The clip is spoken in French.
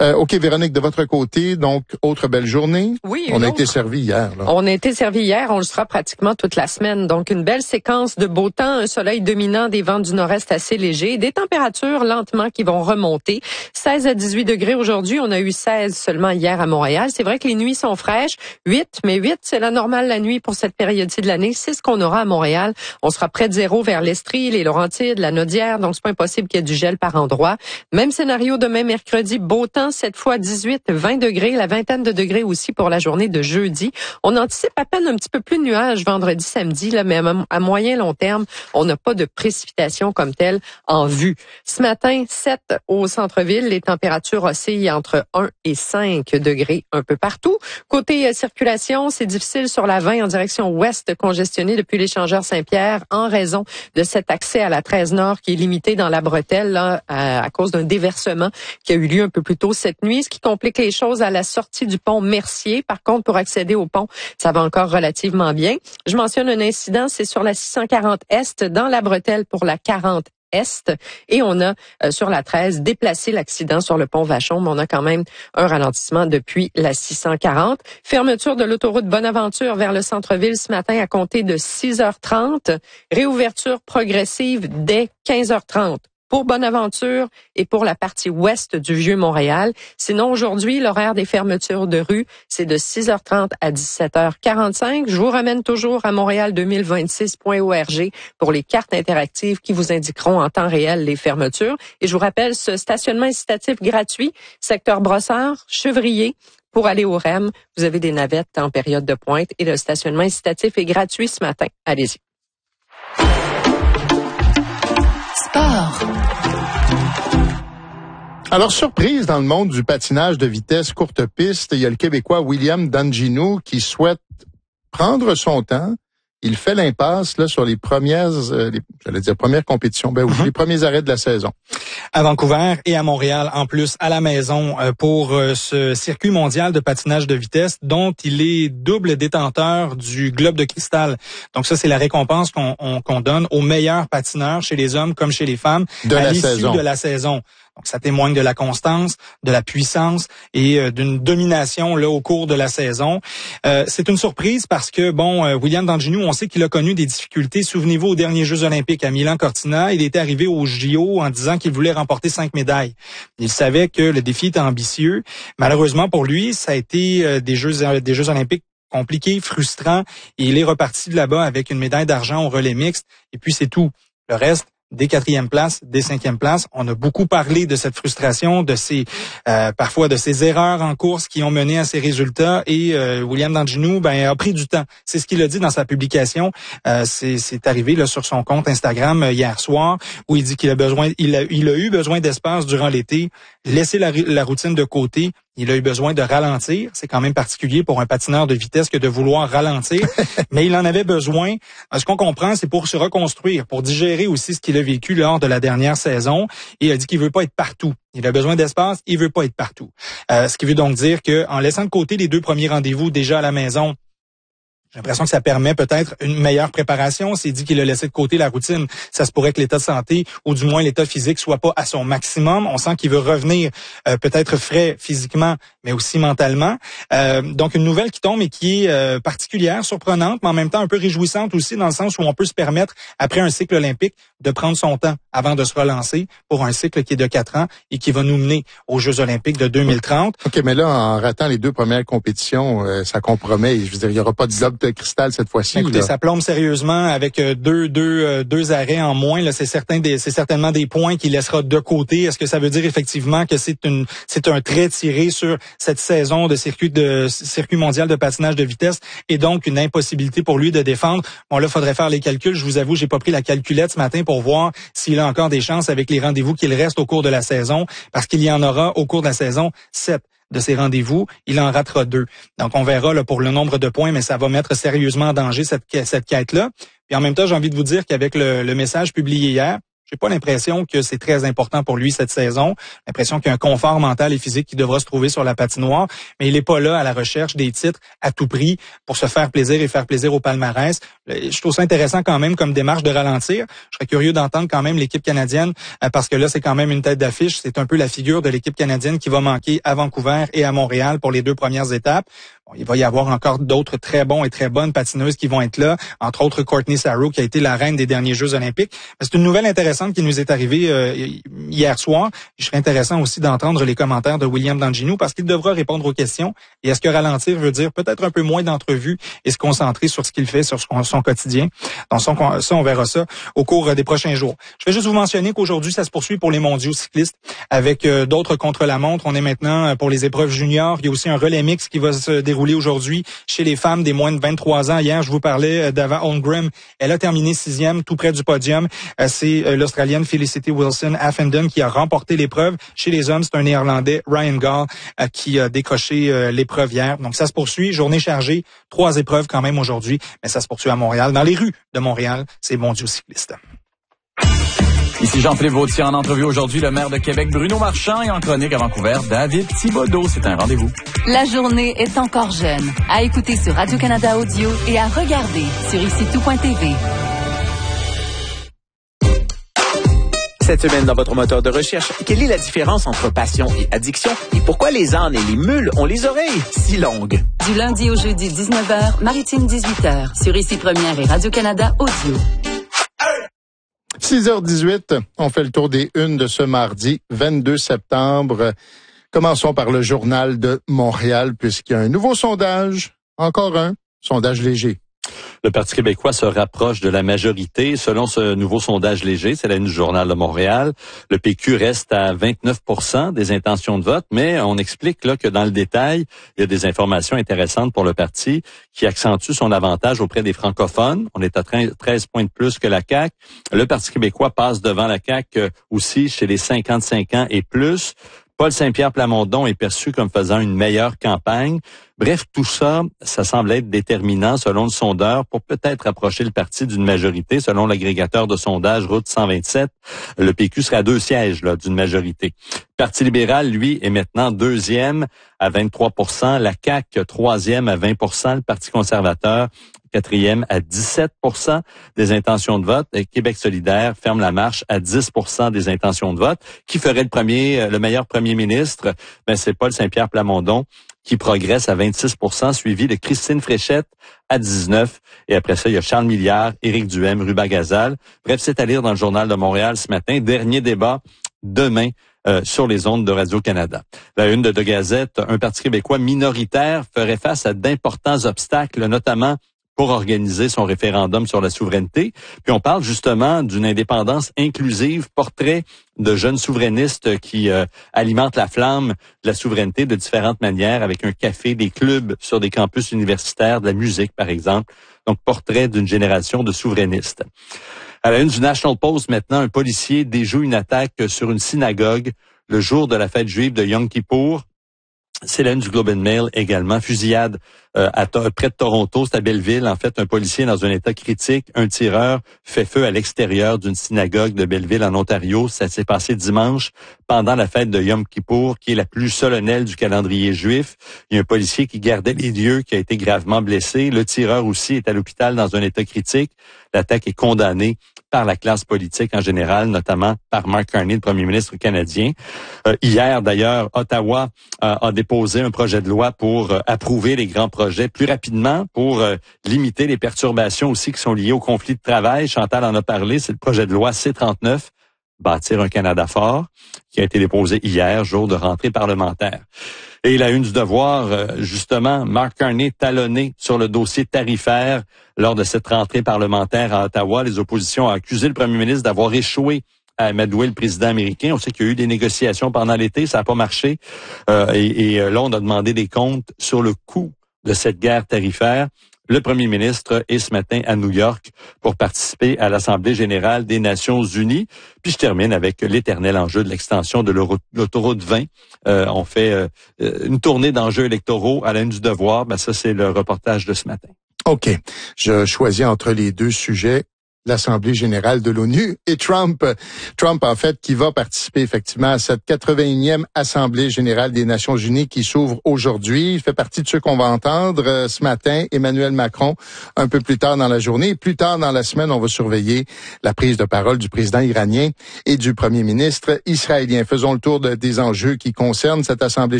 OK, Véronique, de votre côté, donc, autre belle journée. Oui, on a été servi hier. Là. On a été servi hier, on le sera pratiquement toute la semaine. Donc, une belle séquence de beau temps, un soleil dominant, des vents du nord-est assez légers, des températures lentement qui vont remonter. 16 à 18 degrés aujourd'hui, on a eu 16 seulement hier à Montréal. C'est vrai que les nuits sont fraîches, 8, mais 8, c'est la normale la nuit pour cette période-ci de l'année. C'est ce qu'on aura à Montréal. On sera près de zéro vers l'Estrie, les Laurentides, la Naudière, donc c'est pas impossible qu'il y ait du gel par endroit. Même scénario demain mercredi, beau temps, cette fois 18, 20 degrés, la vingtaine de degrés aussi pour la journée de jeudi. On anticipe à peine un petit peu plus de nuages vendredi, samedi, là, mais à moyen long terme, on n'a pas de précipitations comme telles en vue. Ce matin, 7 au centre-ville, les températures oscillent entre 1 et 5 degrés un peu partout. Côté circulation, c'est difficile sur la 20 en direction ouest, congestionné depuis l'échangeur Saint-Pierre en raison de cet accès à la 13 Nord qui est limité dans la bretelle là, à cause d'un déversement qui a eu lieu un peu plus tôt cette nuit, ce qui complique les choses à la sortie du pont Mercier. Par contre, pour accéder au pont, ça va encore relativement bien. Je mentionne un incident, c'est sur la 640 Est, dans la bretelle pour la 40 Est. Et on a, sur la 13, déplacé l'accident sur le pont Vachon, mais on a quand même un ralentissement depuis la 640. Fermeture de l'autoroute Bonaventure vers le centre-ville ce matin à compter de 6h30. Réouverture progressive dès 15h30. Pour Bonaventure et pour la partie ouest du Vieux-Montréal. Sinon, aujourd'hui, l'horaire des fermetures de rue, c'est de 6h30 à 17h45. Je vous ramène toujours à montréal2026.org pour les cartes interactives qui vous indiqueront en temps réel les fermetures. Et je vous rappelle ce stationnement incitatif gratuit, secteur Brossard, Chevrier. Pour aller au REM, vous avez des navettes en période de pointe et le stationnement incitatif est gratuit ce matin. Allez-y. Sport. Alors, surprise dans le monde du patinage de vitesse courte piste, il y a le Québécois William Dangino qui souhaite prendre son temps. Il fait l'impasse là sur les premières compétitions, les premiers arrêts de la saison. À Vancouver et à Montréal, en plus, à la maison, pour ce circuit mondial de patinage de vitesse, dont il est double détenteur du globe de cristal. Donc ça, c'est la récompense qu'on donne aux meilleurs patineurs chez les hommes comme chez les femmes à l'issue de la saison. Donc, ça témoigne de la constance, de la puissance et d'une domination là au cours de la saison. C'est une surprise parce que, William Dangino, on sait qu'il a connu des difficultés. Souvenez-vous, aux derniers Jeux olympiques à Milan-Cortina, il était arrivé aux JO en disant qu'il voulait remporter 5 médailles. Il savait que le défi était ambitieux. Malheureusement pour lui, ça a été des Jeux olympiques compliqués, frustrants. Et il est reparti de là-bas avec une médaille d'argent au relais mixte. Et puis, c'est tout. Le reste, des 4e places, des 5e places. On a beaucoup parlé de cette frustration, de ces parfois de ces erreurs en course qui ont mené à ces résultats. Et William Dangino a pris du temps. C'est ce qu'il a dit dans sa publication. C'est arrivé là sur son compte Instagram hier soir où il dit qu'il a eu besoin d'espace durant l'été, laisser la routine de côté. Il a eu besoin de ralentir. C'est quand même particulier pour un patineur de vitesse que de vouloir ralentir. Mais il en avait besoin. Ce qu'on comprend, c'est pour se reconstruire, pour digérer aussi ce qu'il a vécu lors de la dernière saison. Et il a dit qu'il veut pas être partout. Il a besoin d'espace, il veut pas être partout. Ce qui veut donc dire que en laissant de côté les 2 premiers rendez-vous déjà à la maison, j'ai l'impression que ça permet peut-être une meilleure préparation. S'il dit qu'il a laissé de côté la routine, ça se pourrait que l'état de santé, ou du moins l'état physique, soit pas à son maximum. On sent qu'il veut revenir peut-être frais physiquement, mais aussi mentalement. Donc une nouvelle qui tombe et qui est particulière, surprenante, mais en même temps un peu réjouissante aussi, dans le sens où on peut se permettre, après un cycle olympique, de prendre son temps avant de se relancer pour un cycle qui est de 4 ans et qui va nous mener aux Jeux olympiques de 2030. OK, mais là, en ratant les 2 premières compétitions, ça compromet. Je veux dire, il n'y aura pas de globe de cristal cette fois-ci. Écoutez, ça plombe sérieusement avec deux arrêts en moins. Là, c'est certainement des points qu'il laissera de côté. Est-ce que ça veut dire effectivement que c'est un trait tiré sur cette saison de circuit mondial de patinage de vitesse et donc une impossibilité pour lui de défendre? Bon, là, faudrait faire les calculs. Je vous avoue, j'ai pas pris la calculette ce matin pour voir s'il a encore des chances avec les rendez-vous qu'il reste au cours de la saison, parce qu'il y en aura au cours de la saison 7 de ces rendez-vous, il en ratera 2. Donc, on verra là pour le nombre de points, mais ça va mettre sérieusement en danger cette quête-là. Puis en même temps, j'ai envie de vous dire qu'avec le message publié hier, J'ai pas l'impression que c'est très important pour lui cette saison. L'impression qu'il y a un confort mental et physique qui devra se trouver sur la patinoire, mais il est pas là à la recherche des titres à tout prix pour se faire plaisir et faire plaisir au palmarès. Je trouve ça intéressant quand même comme démarche de ralentir. Je serais curieux d'entendre quand même l'équipe canadienne parce que là, c'est quand même une tête d'affiche. C'est un peu la figure de l'équipe canadienne qui va manquer à Vancouver et à Montréal pour les 2 premières étapes. Bon, il va y avoir encore d'autres très bons et très bonnes patineuses qui vont être là, entre autres Courtney Sarro qui a été la reine des derniers Jeux olympiques. C'est une nouvelle intéressante qui nous est arrivée hier soir. Je serais intéressant aussi d'entendre les commentaires de William Dangino parce qu'il devra répondre aux questions. Et est-ce que ralentir veut dire peut-être un peu moins d'entrevues et se concentrer sur ce qu'il fait, sur son quotidien? Donc ça, on verra ça au cours des prochains jours. Je vais juste vous mentionner qu'aujourd'hui, ça se poursuit pour les mondiaux cyclistes avec d'autres contre-la-montre. On est maintenant pour les épreuves juniors. Il y a aussi un relais mix qui va se déroulé aujourd'hui chez les femmes des moins de 23 ans. Hier, je vous parlais d'Ava Holmgren. Elle a terminé 6e, tout près du podium. C'est l'Australienne Felicity Wilson-Affenden qui a remporté l'épreuve. Chez les hommes, c'est un Néerlandais, Ryan Gall, qui a décroché l'épreuve hier. Donc, ça se poursuit. Journée chargée. 3 épreuves quand même aujourd'hui, mais ça se poursuit à Montréal. Dans les rues de Montréal, c'est mondiaux cyclistes. Ici Jean-Philippe Vautier en entrevue aujourd'hui, le maire de Québec, Bruno Marchand, et en chronique à Vancouver, David Thibodeau. C'est un rendez-vous. La journée est encore jeune. À écouter sur Radio-Canada Audio et à regarder sur ici-tout.tv. Cette semaine, dans votre moteur de recherche, quelle est la différence entre passion et addiction et pourquoi les ânes et les mules ont les oreilles si longues? Du lundi au jeudi, 19h, Maritime 18h, sur Ici Première et Radio-Canada Audio. 6h18, on fait le tour des unes de ce mardi 22 septembre. Commençons par le Journal de Montréal, puisqu'il y a un nouveau sondage, encore un sondage léger. Le Parti québécois se rapproche de la majorité. Selon ce nouveau sondage léger, c'est la une du Journal de Montréal, le PQ reste à 29% des intentions de vote, mais on explique là que dans le détail, il y a des informations intéressantes pour le parti qui accentuent son avantage auprès des francophones. On est à 13 points de plus que la CAQ. Le Parti québécois passe devant la CAQ aussi chez les 55 ans et plus. Paul Saint-Pierre Plamondon est perçu comme faisant une meilleure campagne. Bref, tout ça, ça semble être déterminant selon le sondeur pour peut-être approcher le parti d'une majorité. Selon l'agrégateur de sondage Route 127, le PQ serait à 2 sièges là d'une majorité. Le Parti libéral, lui, est maintenant 2e à 23%, la CAQ 3e à 20%, le Parti conservateur 4e à 17% des intentions de vote. Et Québec solidaire ferme la marche à 10% des intentions de vote. Qui ferait le meilleur premier ministre? Ben, c'est Paul Saint-Pierre Plamondon qui progresse à 26%, suivi de Christine Fréchette à 19%. Et après ça, il y a Charles Milliard, Éric Duhem, Ruba Gazal. Bref, c'est à lire dans le Journal de Montréal ce matin. Dernier débat demain sur les ondes de Radio-Canada. La une de Gazette, un Parti québécois minoritaire ferait face à d'importants obstacles, notamment pour organiser son référendum sur la souveraineté. Puis on parle justement d'une indépendance inclusive, portrait de jeunes souverainistes qui alimentent la flamme de la souveraineté de différentes manières, avec un café, des clubs sur des campus universitaires, de la musique par exemple. Donc portrait d'une génération de souverainistes. À la une du National Post maintenant, un policier déjoue une attaque sur une synagogue le jour de la fête juive de Yom Kippour. C'est la une du Globe and Mail également. Fusillade près de Toronto, c'est à Belleville. En fait, un policier dans un état critique, un tireur fait feu à l'extérieur d'une synagogue de Belleville en Ontario. Ça s'est passé dimanche pendant la fête de Yom Kippour, qui est la plus solennelle du calendrier juif. Il y a un policier qui gardait les lieux qui a été gravement blessé. Le tireur aussi est à l'hôpital dans un état critique. L'attaque est condamnée par la classe politique en général, notamment par Mark Carney, le premier ministre canadien. Hier, d'ailleurs, Ottawa a déposé un projet de loi pour approuver les grands projets plus rapidement, pour limiter les perturbations aussi qui sont liées au conflit de travail. Chantal en a parlé, c'est le projet de loi C-39, Bâtir un Canada fort, qui a été déposé hier, jour de rentrée parlementaire. Et la une du Devoir, justement, Mark Carney talonné sur le dossier tarifaire lors de cette rentrée parlementaire à Ottawa. Les oppositions ont accusé le premier ministre d'avoir échoué à amadouer le président américain. On sait qu'il y a eu des négociations pendant l'été, ça n'a pas marché. Et là, on a demandé des comptes sur le coût de cette guerre tarifaire. Le premier ministre est ce matin à New York pour participer à l'Assemblée générale des Nations unies. Puis je termine avec l'éternel enjeu de l'extension de l'autoroute 20. On fait une tournée d'enjeux électoraux à la une du Devoir. Ben ça, c'est le reportage de ce matin. OK. Je choisis entre les deux sujets. l'Assemblée générale de l'ONU et Trump en fait, qui va participer effectivement à cette 81e Assemblée générale des Nations unies qui s'ouvre aujourd'hui. Il fait partie de ceux qu'on va entendre ce matin. Emmanuel Macron, un peu plus tard dans la journée. Et plus tard dans la semaine, on va surveiller la prise de parole du président iranien et du premier ministre israélien. Faisons le tour des enjeux qui concernent cette Assemblée